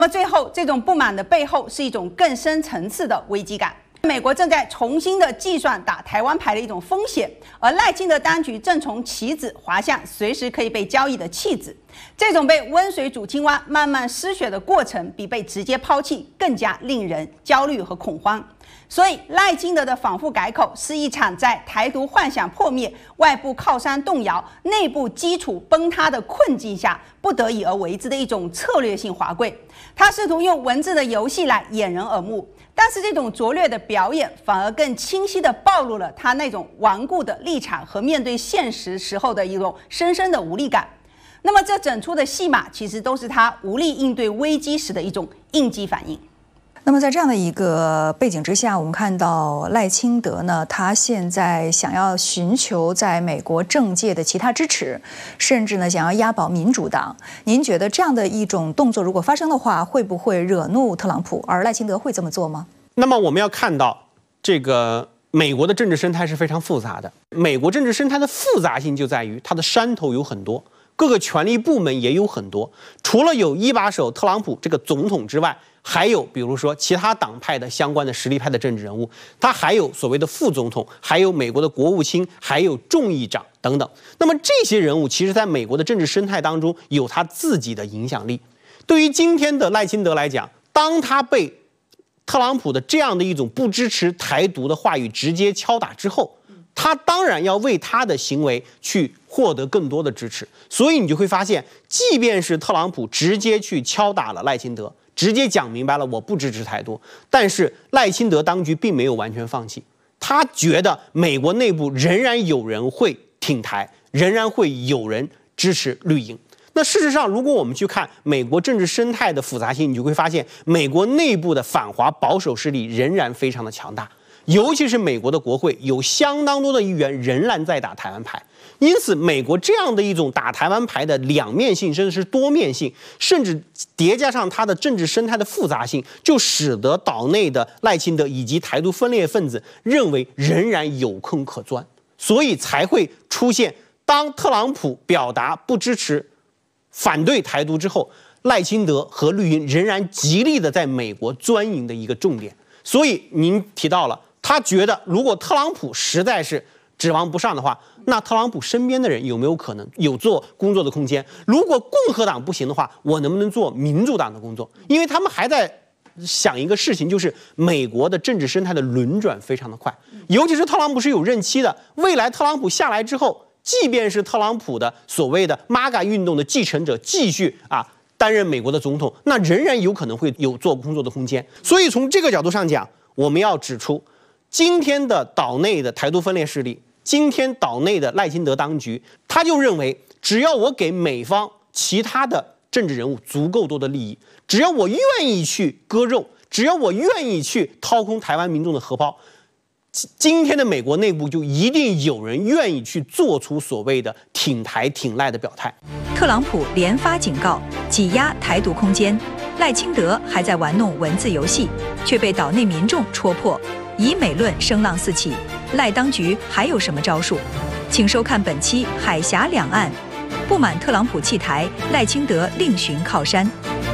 那么最后，这种不满的背后是一种更深层次的危机感。美国正在重新的计算打台湾牌的一种风险，而赖清德当局正从棋子滑向随时可以被交易的弃子。这种被温水煮青蛙、慢慢失血的过程，比被直接抛弃更加令人焦虑和恐慌。所以，赖清德的反复改口是一场在台独幻想破灭、外部靠山动摇、内部基础崩塌的困境下不得已而为之的一种策略性滑跪。他试图用文字的游戏来掩人耳目，但是这种拙劣的表演反而更清晰地暴露了他那种顽固的立场和面对现实时候的一种深深的无力感。那么，这整出的戏码其实都是他无力应对危机时的一种应激反应。 那么在这样的一个背景之下，我们看到赖清德呢，他现在想要寻求在美国政界的其他支持，甚至呢想要押宝民主党。您觉得这样的一种动作如果发生的话，会不会惹怒特朗普？而赖清德会这么做吗？ 那么我们要看到，这个美国的政治生态是非常复杂的。美国政治生态的复杂性就在于它的山头有很多，各个权力部门也有很多。除了有一把手特朗普这个总统之外，还有比如说其他党派的相关的实力派的政治人物，他还有所谓的副总统，还有美国的国务卿，还有众议长等等。那么这些人物其实在美国的政治生态当中有他自己的影响力。对于今天的赖清德来讲，当他被特朗普的这样的一种不支持台独的话语直接敲打之后，他当然要为他的行为去获得更多的支持。所以你就会发现，即便是特朗普直接去敲打了赖清德，直接讲明白了我不支持台独，但是赖清德当局并没有完全放弃，他觉得美国内部仍然有人会挺台，仍然会有人支持绿营。那事实上，如果我们去看美国政治生态的复杂性，你就会发现美国内部的反华保守势力仍然非常的强大，尤其是美国的国会有相当多的议员仍然在打台湾牌。因此，美国这样的一种打台湾牌的两面性，甚至是多面性，甚至叠加上它的政治生态的复杂性，就使得岛内的赖清德以及台独分裂分子认为仍然有空可钻，所以才会出现当特朗普表达不支持、反对台独之后，赖清德和绿营仍然极力的在美国钻营的一个重点。所以您提到了，他觉得如果特朗普实在是指望不上的话，那特朗普身边的人有没有可能有做工作的空间？如果共和党不行的话，我能不能做民主党的工作？因为他们还在想一个事情，就是美国的政治生态的轮转非常的快，尤其是特朗普是有任期的，未来特朗普下来之后，即便是特朗普的所谓的 MAGA 运动的继承者继续担任美国的总统，那仍然有可能会有做工作的空间。所以从这个角度上讲，我们要指出，今天的岛内的台独分裂势力，今天岛内的赖清德当局，他就认为，只要我给美方其他的政治人物足够多的利益，只要我愿意去割肉，只要我愿意去掏空台湾民众的荷包，今天的美国内部就一定有人愿意去做出所谓的挺台挺赖的表态。 特朗普连发警告，挤压台独空间，赖清德还在玩弄文字游戏，却被岛内民众戳破。以美论声浪四起，赖当局还有什么招数？请收看本期《海峡两岸》。不满特朗普弃台，赖清德另寻靠山。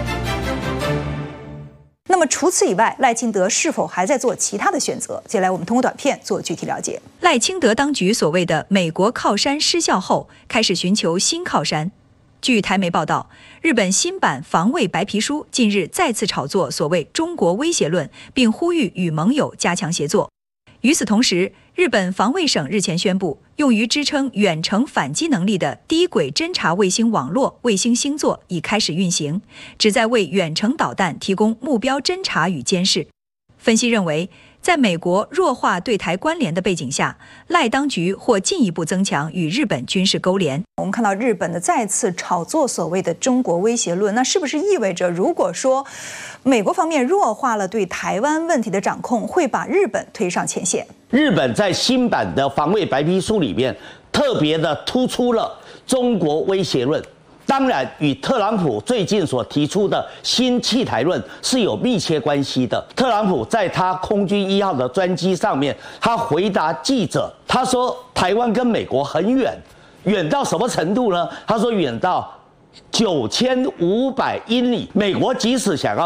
那么除此以外，赖清德是否还在做其他的选择？接下来我们通过短片做具体了解。赖清德当局所谓的美国靠山失效后，开始寻求新靠山。据台媒报道，日本新版防卫白皮书近日再次炒作所谓中国威胁论，并呼吁与盟友加强协作。与此同时，日本防卫省日前宣布，用于支撑远程反击能力的低轨侦察卫星网络卫星星座已开始运行，旨在为远程导弹提供目标侦察与监视。分析认为，在美国弱化对台关联的背景下，赖当局或进一步增强与日本军事勾连。我们看到日本的再次炒作所谓的中国威胁论，那是不是意味着，如果说美国方面弱化了对台湾问题的掌控，会把日本推上前线？ 日本在新版的防卫白皮书里面特别的突出了中国威胁论。当然，与特朗普最近所提出的新弃台论是有密切关系的。特朗普在他空军1号的专机上面，他回答记者，他说台湾跟美国很远，远到什么程度呢？他说远到 9500英里。美国即使想要